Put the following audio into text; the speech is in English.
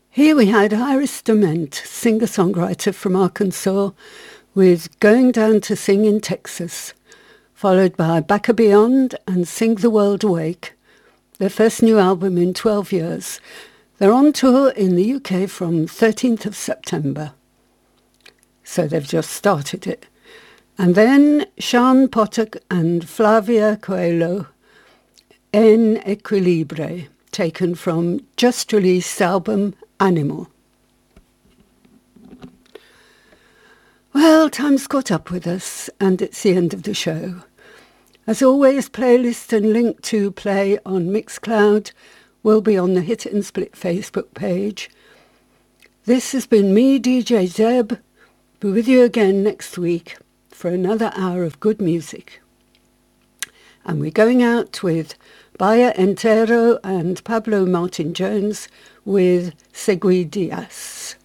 Here we had Iris Dement, singer-songwriter from Arkansas, with Going Down to Sing in Texas, followed by Back a Beyond and Sing the World Awake, their first new album in 12 years. They're on tour in the UK from 13th of September. So they've just started it. And then Sean Potok and Flavia Coelho, En Equilibre, taken from just released album Animal. Well, time's caught up with us, and it's the end of the show. As always, playlist and link to play on Mixcloud will be on the Hit and Split Facebook page. This has been me, DJ Zeb. Be with you again next week for another hour of good music. And we're going out with Baya Entero and Pablo Martin Jones with Segui Diaz.